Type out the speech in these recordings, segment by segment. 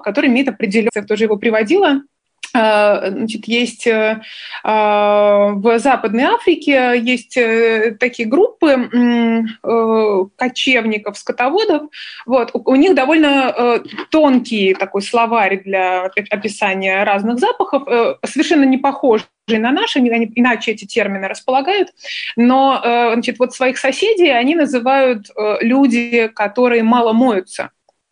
который имеет определенный, я тоже его приводила. Значит, есть в Западной Африке есть такие группы кочевников, скотоводов. Вот. У них довольно тонкий такой словарь для описания разных запахов, совершенно не похожий на наши, они иначе эти термины располагают, но значит, вот своих соседей они называют люди, которые мало моются.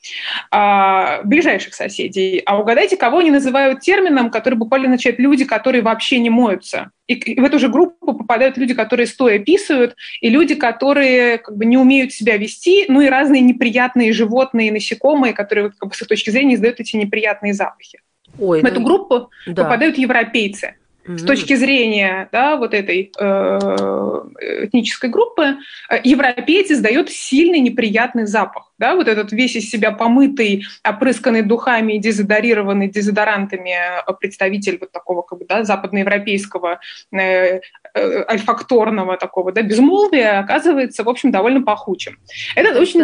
Ближайших соседей. А угадайте, кого они называют термином, который буквально означает люди, которые вообще не моются. И в эту же группу попадают люди, которые стоя писают, и люди, которые как бы не умеют себя вести, ну и разные неприятные животные, насекомые, которые как бы, с их точки зрения издают эти неприятные запахи. В эту группу попадают европейцы. С точки зрения вот этой этнической группы, европейцы издают сильный неприятный запах. Да, вот этот весь из себя помытый, опрысканный духами и дезодорированный дезодорантами представитель вот такого как бы, западноевропейского альфакторного такого безмолвия оказывается, в общем, довольно пахучим. Это очень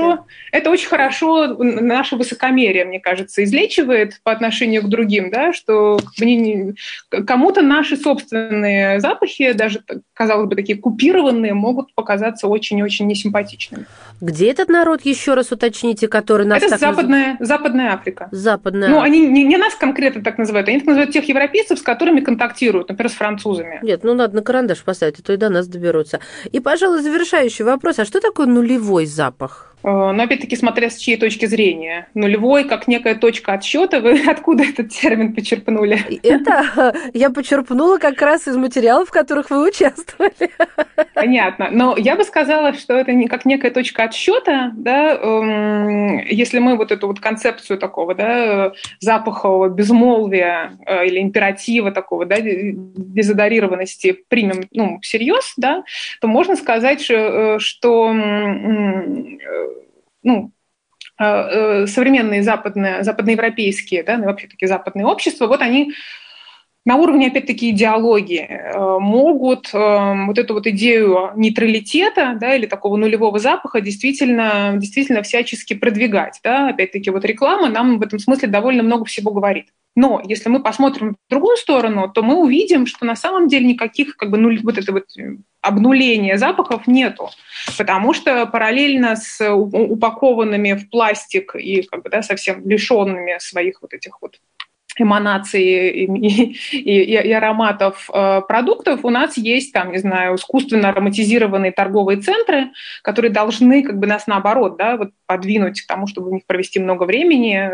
хорошо наше высокомерие, мне кажется, излечивает по отношению к другим, да, что кому-то наши собственные запахи, даже, казалось бы, такие купированные, могут показаться очень-очень несимпатичными. Где этот народ, еще раз уточните, который нас это Западная Африка. Западная. Ну, они не нас конкретно так называют, они так называют тех европейцев, с которыми контактируют, например, с французами. Нет, надо на карандаш поставить, а то и до нас доберутся. И, пожалуй, завершающий вопрос. А что такое нулевой запах? Но, опять-таки, смотря с чьей точки зрения. Нулевой, как некая точка отсчета. Вы откуда этот термин почерпнули? Это я почерпнула как раз из материалов, в которых вы участвовали. Понятно. Но я бы сказала, что это не как некая точка отсчета, да, если мы вот эту вот концепцию такого, запахового безмолвия или императива такого, дезодорированности примем, всерьез, да, то можно сказать, что современные западноевропейские, вообще такие западные общества, вот они на уровне, опять-таки, идеологии могут вот эту вот идею нейтралитета, или такого нулевого запаха действительно всячески продвигать. Да? Опять-таки, вот реклама нам в этом смысле довольно много всего говорит. Но если мы посмотрим в другую сторону, то мы увидим, что на самом деле никаких обнуления запахов нету, потому что параллельно с упакованными в пластик и совсем лишенными своих вот этих вот эманаций и ароматов продуктов, у нас есть, искусственно ароматизированные торговые центры, которые должны нас наоборот, подвинуть к тому, чтобы в них провести много времени,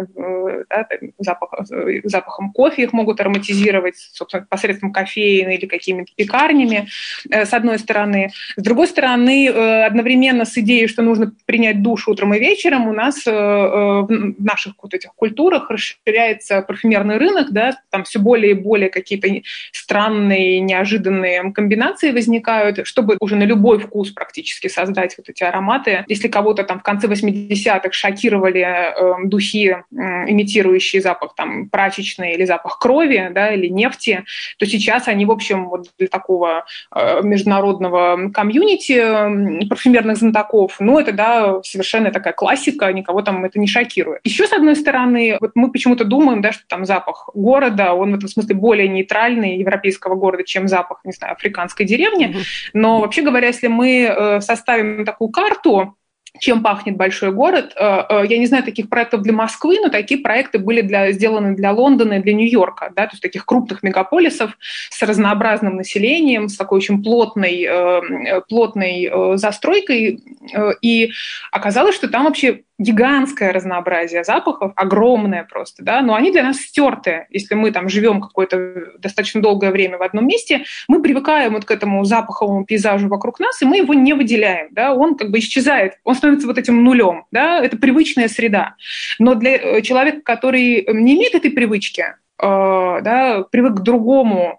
запахом кофе их могут ароматизировать, собственно, посредством кофеина или какими-то пекарнями, с одной стороны. С другой стороны, одновременно с идеей, что нужно принять душ утром и вечером, у нас в наших вот этих культурах расширяется парфюмерный рынок, там все более и более какие-то странные, неожиданные комбинации возникают, чтобы уже на любой вкус практически создать вот эти ароматы. Если кого-то в конце 80-х шокировали духи, имитирующие запах прачечной или запах крови, или нефти, то сейчас они, в общем, вот для такого международного комьюнити парфюмерных знатоков, это, совершенно такая классика, никого это не шокирует. Еще, с одной стороны, вот мы почему-то думаем, что запах города, он в этом смысле более нейтральный европейского города, чем запах, не знаю, африканской деревни. Но, вообще говоря, если мы составим такую карту, чем пахнет большой город. Я не знаю таких проектов для Москвы, но такие проекты были сделаны для Лондона и для Нью-Йорка, то есть таких крупных мегаполисов с разнообразным населением, с такой очень плотной застройкой. И оказалось, что там вообще гигантское разнообразие запахов, огромное просто, но они для нас стерты. Если мы живем какое-то достаточно долгое время в одном месте, мы привыкаем вот к этому запаховому пейзажу вокруг нас, и мы его не выделяем, он исчезает, он становится вот этим нулем, это привычная среда. Но для человека, который не имеет этой привычки, привык к другому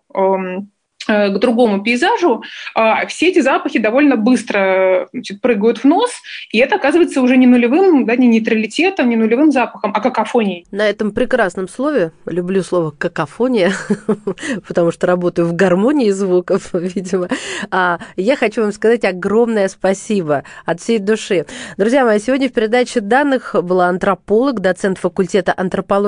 пейзажу, все эти запахи довольно быстро прыгают в нос, и это оказывается уже не нулевым, не нейтралитетом, не нулевым запахом, а какофонией. На этом прекрасном слове, люблю слово «какофония», потому что работаю в гармонии звуков, видимо, я хочу вам сказать огромное спасибо от всей души. Друзья мои, сегодня в передаче данных была антрополог, доцент факультета антропологии